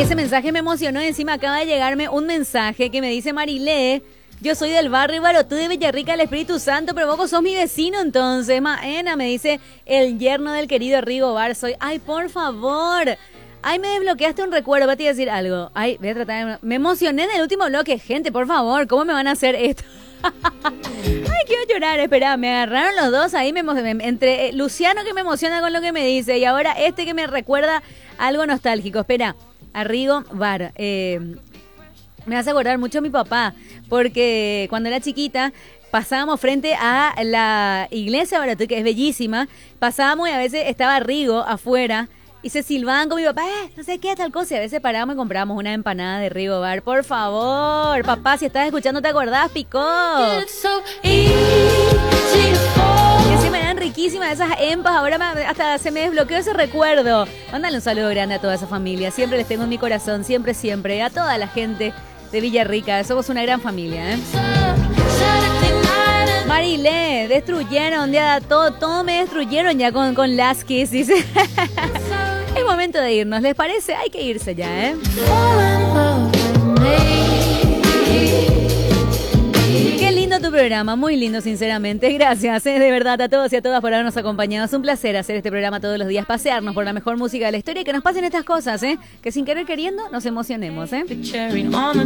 ese mensaje me emocionó. Encima acaba de llegarme un mensaje que me dice Marilé: yo soy del barrio Barotú de Villarrica, el Espíritu Santo, pero vos sos mi vecino entonces. Maena, me dice el yerno del querido Rigo Bar. Soy, ay, por favor. Ay, me desbloqueaste un recuerdo, voy a decir algo. Ay, voy a tratar de... Me emocioné en el último bloque, gente, por favor, ¿cómo me van a hacer esto? Ay, quiero llorar, espera, me agarraron los dos ahí, entre Luciano que me emociona con lo que me dice y ahora este que me recuerda algo nostálgico. Espera, a Rigo Bar, me hace acordar mucho a mi papá, porque cuando era chiquita pasábamos frente a la iglesia Baratú, que es bellísima, pasábamos y a veces estaba Rigo afuera y se silbaban con mi papá, no sé qué, tal cosa, y a veces parábamos y comprábamos una empanada de Rigo Bar. Por favor, papá, si estás escuchando, ¿te acordás, Picó? Que se me dan riquísimas esas empas, ahora hasta se me desbloqueó ese recuerdo. Mándale un saludo grande a toda esa familia, siempre les tengo en mi corazón, siempre, siempre, a toda la gente de Villarrica, somos una gran familia, ¿eh? Marilé, destruyeron ya todo me destruyeron ya con las Kiss, dice. Es momento de irnos, ¿les parece? Hay que irse ya, ¿eh? Qué lindo tu programa, muy lindo, sinceramente. Gracias, de verdad, a todos y a todas por habernos acompañado. Es un placer hacer este programa todos los días, pasearnos por la mejor música de la historia y que nos pasen estas cosas, que sin querer queriendo nos emocionemos,